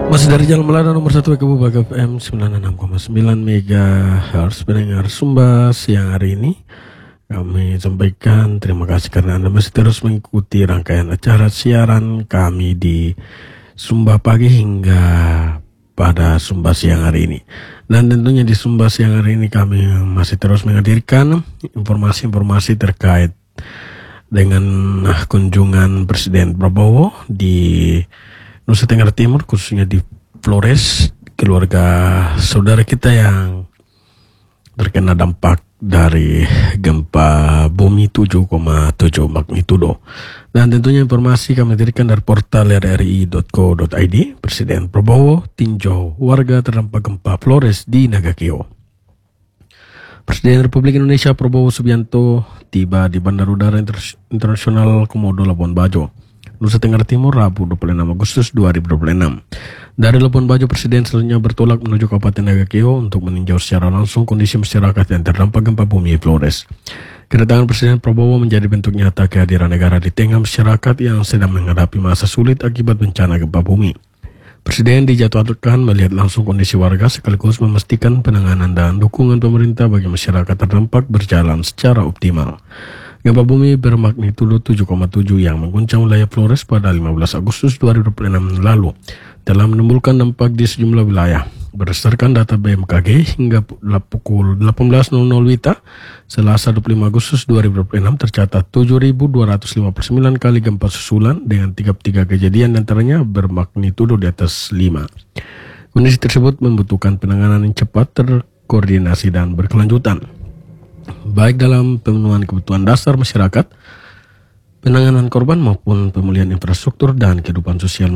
Masih dari Jalan Melada nomor 1 Kabupaten FM 96,9 MHz. Pendengar Sumba siang hari ini kami sampaikan terima kasih karena Anda masih terus mengikuti rangkaian acara siaran kami di Sumba pagi hingga pada Sumba siang hari ini. Dan tentunya di Sumba siang hari ini kami masih terus menghadirkan informasi-informasi terkait dengan kunjungan Presiden Prabowo di Nusa Tenggara Timur, khususnya di Flores, keluarga saudara kita yang terkena dampak dari gempa bumi 7,7 magnitudo. Dan tentunya informasi kami hadirkan dari portal rri.co.id. Presiden Prabowo tinjau warga terdampak gempa Flores di Nagakeo. Presiden Republik Indonesia Prabowo Subianto tiba di Bandara Udara Internasional Komodo Labuan Bajo, Nusa Tenggara Timur, Rabu 26 Agustus 2026. Dari Labuan Bajo, Presiden selanjutnya bertolak menuju Kabupaten Nagakeo untuk meninjau secara langsung kondisi masyarakat yang terdampak gempa bumi Flores. Kedatangan Presiden Prabowo menjadi bentuk nyata kehadiran negara di tengah masyarakat yang sedang menghadapi masa sulit akibat bencana gempa bumi. Presiden dijadwalkan melihat langsung kondisi warga sekaligus memastikan penanganan dan dukungan pemerintah bagi masyarakat terdampak berjalan secara optimal. Gempa bumi bermagnitudo 7,7 yang mengguncang wilayah Flores pada 15 Agustus 2026 lalu telah menimbulkan dampak di sejumlah wilayah. Berdasarkan data BMKG, hingga pukul 18.00 WITA, Selasa 25 Agustus 2026 tercatat 7.259 kali gempa susulan dengan 33 kejadian diantaranya bermagnitudo di atas 5. Kondisi tersebut membutuhkan penanganan yang cepat, terkoordinasi dan berkelanjutan, baik dalam pemenuhan kebutuhan dasar masyarakat, penanganan korban maupun pemulihan infrastruktur dan kehidupan sosial